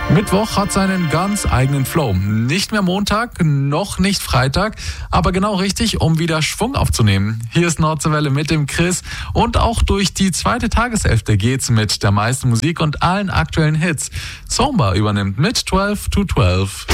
Mittwoch hat seinen ganz eigenen Flow. Nicht mehr Montag, noch nicht Freitag, aber genau richtig, um wieder Schwung aufzunehmen. Hier ist Nordseewelle mit dem Chris und auch durch die zweite Tageshälfte geht's mit der meisten Musik und allen aktuellen Hits. Zomba übernimmt mit 12 to 12.